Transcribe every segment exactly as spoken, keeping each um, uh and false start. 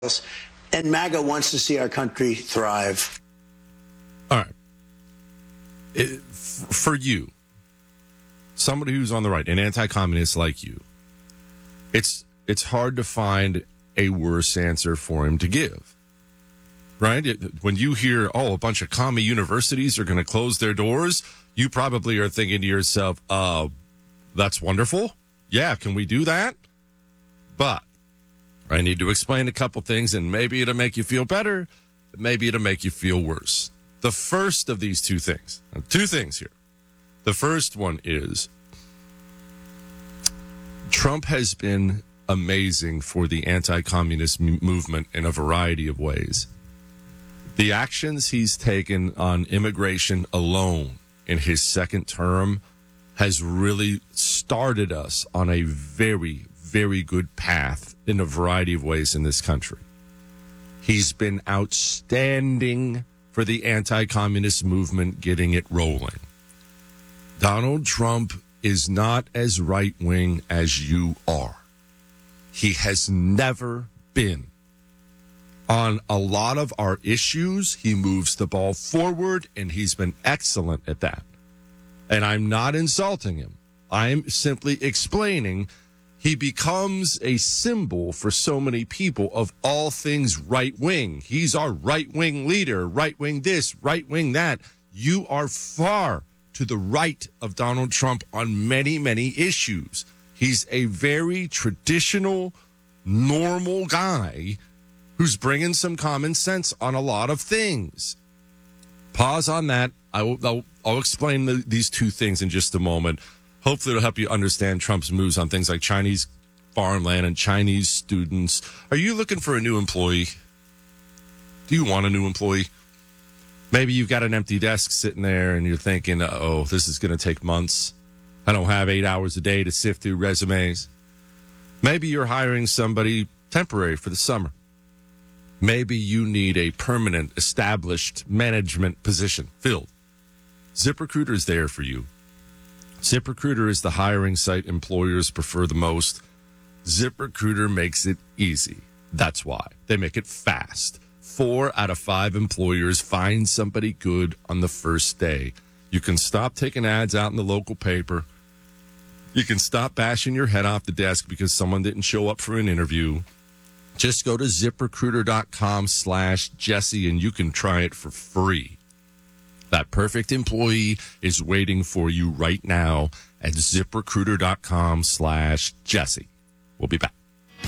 And MAGA wants to see our country thrive. All right. It, f- for you, somebody who's on the right, an anti-communist like you, it's it's hard to find a worse answer for him to give, right? It, when you hear, oh, a bunch of commie universities are going to close their doors, you probably are thinking to yourself, uh, that's wonderful. Yeah, can we do that? But I need to explain a couple things, and maybe it'll make you feel better, maybe it'll make you feel worse. The first of these two things, two things here. The first one is Trump has been amazing for the anti-communist m- movement in a variety of ways. The actions he's taken on immigration alone in his second term has really started us on a very, very good path in a variety of ways in this country. He's been outstanding for the anti-communist movement getting it rolling. Donald Trump is not as right-wing as you are. He has never been. On a lot of our issues, he moves the ball forward, and he's been excellent at that. And I'm not insulting him. I'm simply explaining he becomes a symbol for so many people of all things right-wing. He's our right-wing leader, right-wing this, right-wing that. You are far to the right of Donald Trump on many, many issues. He's a very traditional, normal guy who's bringing some common sense on a lot of things. Pause on that. I will, I'll, I'll explain the, these two things in just a moment. Hopefully it'll help you understand Trump's moves on things like Chinese farmland and Chinese students. Are you looking for a new employee? Do you want a new employee? Maybe you've got an empty desk sitting there and you're thinking, oh, this is going to take months. I don't have eight hours a day to sift through resumes. Maybe you're hiring somebody temporary for the summer. Maybe you need a permanent, established management position filled. ZipRecruiter is there for you. ZipRecruiter is the hiring site employers prefer the most. ZipRecruiter makes it easy. That's why. They make it fast. Four out of five employers find somebody good on the first day. You can stop taking ads out in the local paper. You can stop bashing your head off the desk because someone didn't show up for an interview. Just go to ZipRecruiter.com slash Jesse and you can try it for free. That perfect employee is waiting for you right now at ZipRecruiter.com slash Jesse. We'll be back.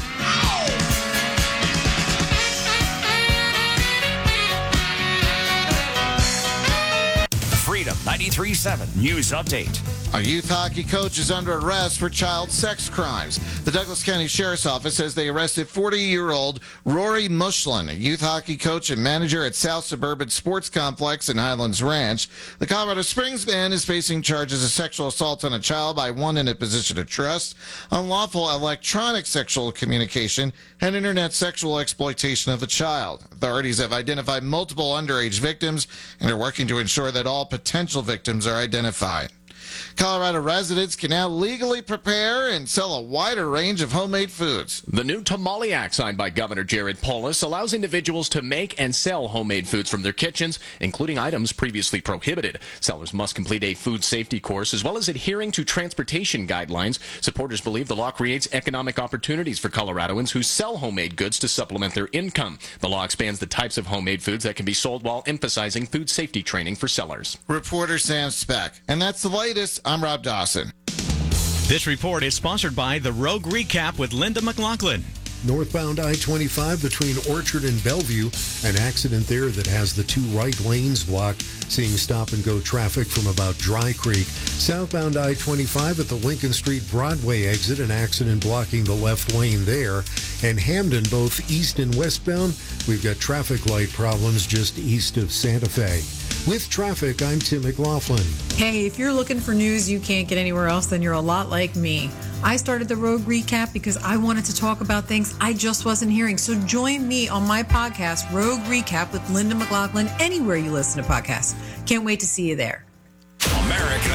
Freedom ninety-three point seven News Update. A youth hockey coach is under arrest for child sex crimes. The Douglas County Sheriff's Office says they arrested forty-year-old Rory Mushlin, a youth hockey coach and manager at South Suburban Sports Complex in Highlands Ranch. The Colorado Springs man is facing charges of sexual assault on a child by one in a position of trust, unlawful electronic sexual communication, and internet sexual exploitation of a child. Authorities have identified multiple underage victims and are working to ensure that all potential victims are identified. Colorado residents can now legally prepare and sell a wider range of homemade foods. The new Tamale Act signed by Governor Jared Polis allows individuals to make and sell homemade foods from their kitchens, including items previously prohibited. Sellers must complete a food safety course as well as adhering to transportation guidelines. Supporters believe the law creates economic opportunities for Coloradoans who sell homemade goods to supplement their income. The law expands the types of homemade foods that can be sold while emphasizing food safety training for sellers. Reporter Sam Speck. And that's the latest. I'm Rob Dawson. This report is sponsored by the Rogue Recap with Linda McLaughlin. Northbound I twenty-five between Orchard and Bellevue. An accident there that has the two right lanes blocked. Seeing stop-and-go traffic from about Dry Creek. Southbound I twenty-five at the Lincoln Street Broadway exit. An accident blocking the left lane there. And Hamden, both east and westbound, we've got traffic light problems just east of Santa Fe. With traffic, I'm Tim McLaughlin. Hey, if you're looking for news you can't get anywhere else, then you're a lot like me. I started the Rogue Recap because I wanted to talk about things I just wasn't hearing. So join me on my podcast, Rogue Recap with Linda McLaughlin, anywhere you listen to podcasts. Can't wait to see you there. America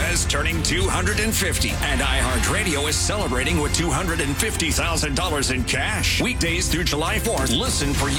Lopez turning two hundred fifty, and iHeartRadio is celebrating with two hundred fifty thousand dollars in cash. Weekdays through July fourth. Listen for